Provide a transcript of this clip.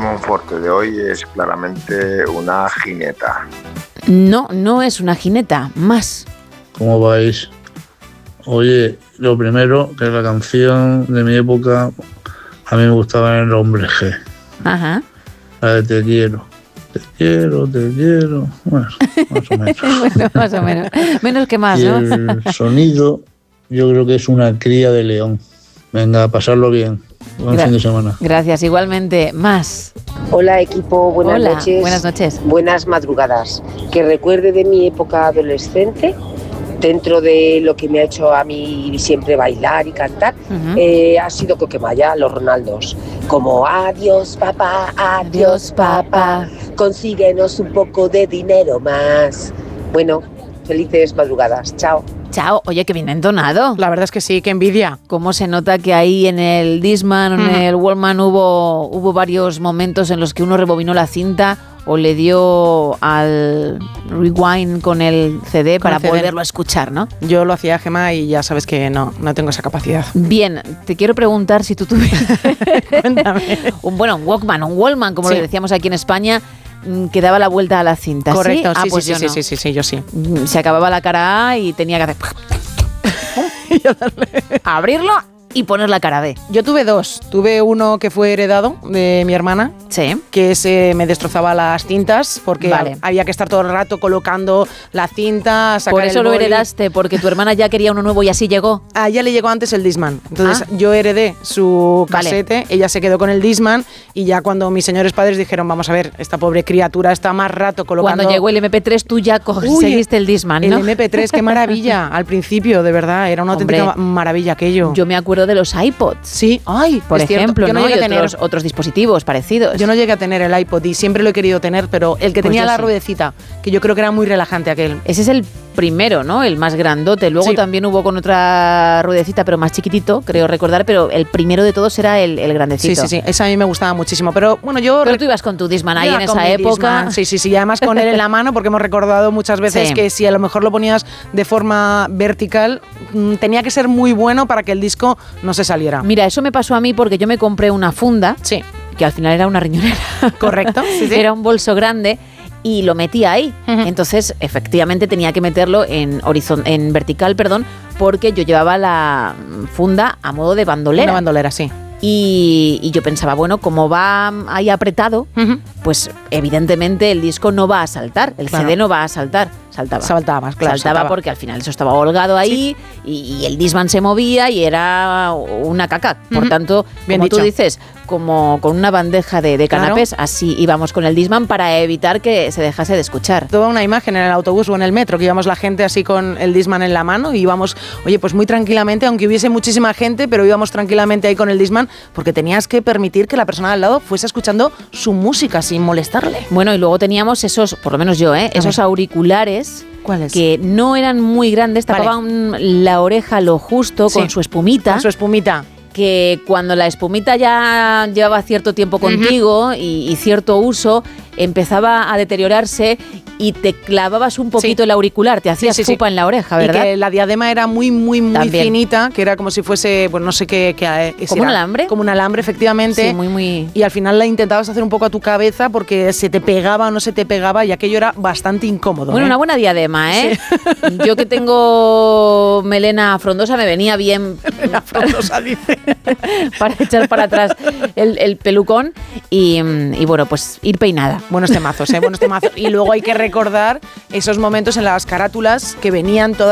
Monforte de hoy es claramente una jineta. No, no es una jineta, más. ¿Cómo vais? Oye, lo primero, que la canción de mi época a mí me gustaba el Hombre G. Ajá. La de Te quiero. Te quiero, te quiero. Bueno, más o menos. Bueno, más o menos. Menos que más, y ¿no? el sonido, yo creo que es una cría de león. Venga, a pasarlo bien. Buen fin de semana. Gracias, igualmente. Más. Hola equipo, buenas noches. Buenas noches. Buenas madrugadas. Que recuerde de mi época adolescente, dentro de lo que me ha hecho a mí siempre bailar y cantar, ha sido Coquemaya, los Ronaldos. Como adiós papá, consíguenos un poco de dinero más. Bueno, felices madrugadas, chao. Chao, oye, que bien entonado. La verdad es que sí, qué envidia. Cómo se nota que ahí en el Discman o en el Walkman hubo varios momentos en los que uno rebobinó la cinta o le dio al rewind con el CD para volverlo a escuchar, ¿no? Yo lo hacía, Gemma, y ya sabes que no tengo esa capacidad. Bien, te quiero preguntar si tú tuvieras Cuéntame. un Walkman, como le decíamos aquí en España, que daba la vuelta a la cinta. Correcto, ¿sí? Pues yo no. sí, yo sí. Se acababa la cara A y tenía que hacer abrirlo y poner la cara B. Yo tuve dos. Tuve uno que fue heredado de mi hermana, sí, que me destrozaba las cintas porque había que estar todo el rato colocando la cinta, sacar Por eso el lo boli. heredaste, porque tu hermana ya quería uno nuevo y así llegó. A ella le llegó antes el Discman. Entonces yo heredé su casete, ella se quedó con el Discman y ya cuando mis señores padres dijeron, vamos a ver, esta pobre criatura está más rato colocando... Cuando llegó el MP3 tú ya seguiste el Discman, ¿no? El MP3, qué maravilla. Al principio, de verdad, era una auténtica maravilla aquello. Yo me acuerdo de los iPods. Sí, por ejemplo, yo no llegué a tener otros dispositivos parecidos. Yo no llegué a tener el iPod y siempre lo he querido tener, pero el que tenía la ruedecita, que yo creo que era muy relajante aquel. Ese es el primero, ¿no? El más grandote. Luego también hubo con otra ruedecita, pero más chiquitito, creo recordar, pero el primero de todos era el grandecito. Sí, esa a mí me gustaba muchísimo, pero bueno, Pero tú ibas con tu Discman ahí en esa época. Discman. Sí, y además con él en la mano, porque hemos recordado muchas veces que si a lo mejor lo ponías de forma vertical, tenía que ser muy bueno para que el disco no se saliera. Mira, eso me pasó a mí porque yo me compré una funda, que al final era una riñonera. Correcto. Era un bolso grande y lo metía ahí. Entonces, efectivamente, tenía que meterlo en vertical, porque yo llevaba la funda a modo de bandolera. Una bandolera, sí. Y yo pensaba, bueno, como va ahí apretado, pues evidentemente el disco no va a saltar, el CD no va a saltar. Saltaba porque al final eso estaba holgado ahí y el Discman se movía y era una caca. Por tanto, como tú dices, como con una bandeja de canapés, así íbamos con el Discman para evitar que se dejase de escuchar. Toda una imagen en el autobús o en el metro, que íbamos la gente así con el Discman en la mano y íbamos, oye, pues muy tranquilamente, aunque hubiese muchísima gente, pero íbamos tranquilamente ahí con el Discman porque tenías que permitir que la persona al lado fuese escuchando su música sin molestarle. Bueno, y luego teníamos esos, por lo menos yo, esos auriculares. ¿Cuáles? Que no eran muy grandes, tapaban la oreja lo justo con su espumita. Con su espumita. Que cuando la espumita ya llevaba cierto tiempo contigo y cierto uso, empezaba a deteriorarse y te clavabas un poquito el auricular, te hacías pupa en la oreja, ¿verdad? Y que la diadema era muy finita, que era como si fuese, pues no sé qué ¿Como un alambre? Como un alambre, efectivamente. Sí, muy... Y al final la intentabas hacer un poco a tu cabeza porque se te pegaba o no se te pegaba y aquello era bastante incómodo. Bueno, una buena diadema, ¿eh? Sí. Yo que tengo melena frondosa me venía bien... Melena frondosa, dice. Para echar para atrás el pelucón y bueno, pues ir peinada. Buenos temazos, buenos temazos. Y luego hay que recordar esos momentos en las carátulas que venían todas